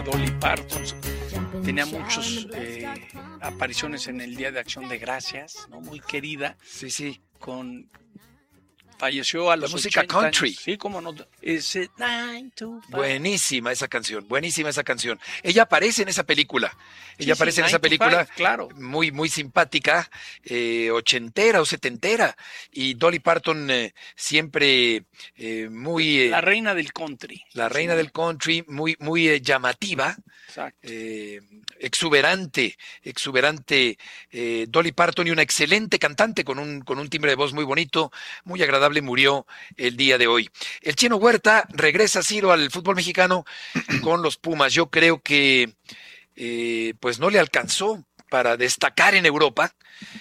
a Dolly Parton. Tenía muchas apariciones en el Día de Acción de Gracias, ¿no? Muy querida. Sí. Falleció a los la música 80 country. años. Sí, cómo no. Is it 9 to 5? Buenísima esa canción. Ella aparece en esa película. Claro. Muy simpática, ochentera o setentera. Y Dolly Parton siempre muy... la reina del country. La reina del country, muy llamativa. Exacto. Exuberante Dolly Parton, y una excelente cantante con un timbre de voz muy bonito, muy agradable. Murió el día de hoy. El Chino Huerta regresa, Ciro, al fútbol mexicano con los Pumas. Yo creo que pues no le alcanzó para destacar en Europa.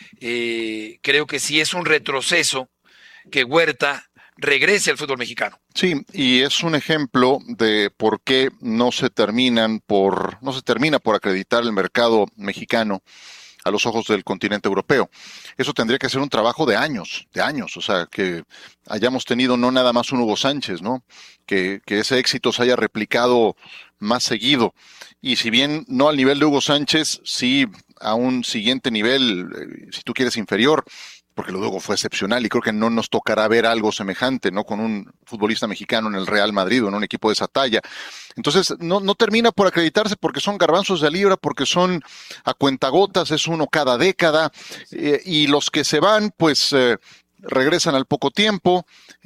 Creo que sí es un retroceso que Huerta regrese al fútbol mexicano. Sí, y es un ejemplo de por qué no se termina por acreditar el mercado mexicano a los ojos del continente europeo. Eso tendría que ser un trabajo de años, o sea, que hayamos tenido no nada más un Hugo Sánchez, ¿no? Que ese éxito se haya replicado más seguido. Y si bien no al nivel de Hugo Sánchez, sí a un siguiente nivel, si tú quieres inferior, porque lo de Hugo fue excepcional y creo que no nos tocará ver algo semejante, ¿no? Con un futbolista mexicano en el Real Madrid o en un equipo de esa talla. Entonces, no termina por acreditarse porque son garbanzos de libra, porque son a cuentagotas, es uno cada década, y los que se van, pues regresan al poco tiempo,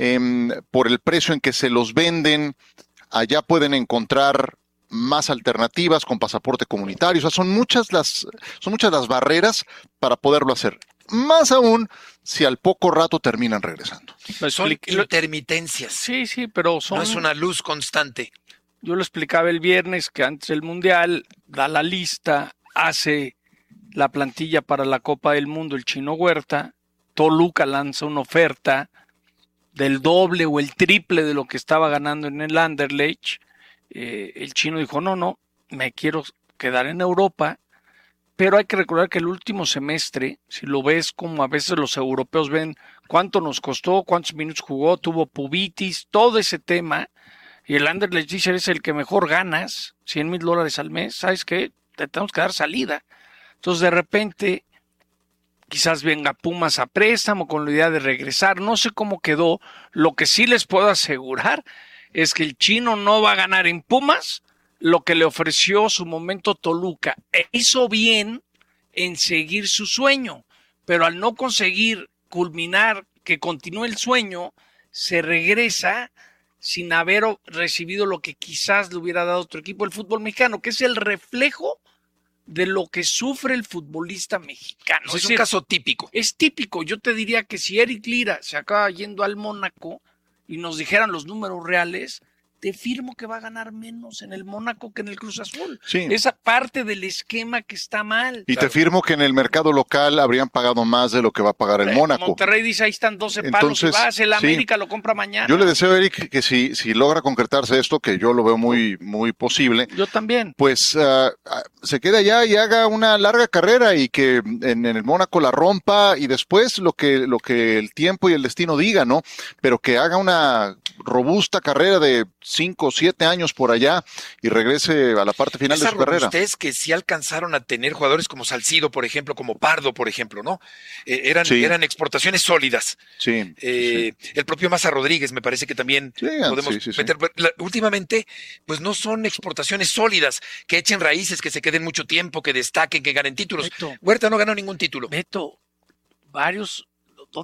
por el precio en que se los venden, allá pueden encontrar más alternativas con pasaporte comunitario. O sea, son muchas las barreras para poderlo hacer. Más aún si al poco rato terminan regresando. Son intermitencias. Sí, pero no es una luz constante. Yo lo explicaba el viernes que antes del Mundial da la lista, hace la plantilla para la Copa del Mundo el Chino Huerta, Toluca lanza una oferta del doble o el triple de lo que estaba ganando en el Anderlecht. El Chino dijo, no, me quiero quedar en Europa. Pero hay que recordar que el último semestre, si lo ves como a veces los europeos ven cuánto nos costó, cuántos minutos jugó, tuvo pubitis, todo ese tema, y el Anderlecht dice, eres el que mejor ganas, $100,000 al mes, ¿sabes qué? Te tenemos que dar salida. Entonces de repente, quizás venga Pumas a préstamo con la idea de regresar, no sé cómo quedó. Lo que sí les puedo asegurar es que el Chino no va a ganar en Pumas lo que le ofreció su momento Toluca. Hizo bien en seguir su sueño, pero al no conseguir culminar, que continúe el sueño, se regresa sin haber recibido lo que quizás le hubiera dado otro equipo. El fútbol mexicano, que es el reflejo de lo que sufre el futbolista mexicano. Es un caso típico. Es típico. Yo te diría que si Eric Lira se acaba yendo al Mónaco y nos dijeran los números reales, te firmo que va a ganar menos en el Mónaco que en el Cruz Azul. Sí. Esa parte del esquema que está mal. Y claro, te firmo que en el mercado local habrían pagado más de lo que va a pagar el Mónaco. Monterrey dice, ahí están 12 palos, y vas, el América lo compra mañana. Yo le deseo a Eric que si logra concretarse esto, que yo lo veo muy posible. Yo también. Pues se quede allá y haga una larga carrera y que en el Mónaco la rompa y después lo que el tiempo y el destino diga, ¿no? Pero que haga una robusta carrera de 5 o 7 años por allá y regrese a la parte final de su carrera. Ustedes que sí alcanzaron a tener jugadores como Salcido, por ejemplo, como Pardo, por ejemplo, ¿no? Eran exportaciones sólidas. Sí. El propio Maza Rodríguez me parece que también podemos meter. Últimamente, pues no son exportaciones sólidas, que echen raíces, que se queden mucho tiempo, que destaquen, que ganen títulos. Huerta no ganó ningún título. Beto, varios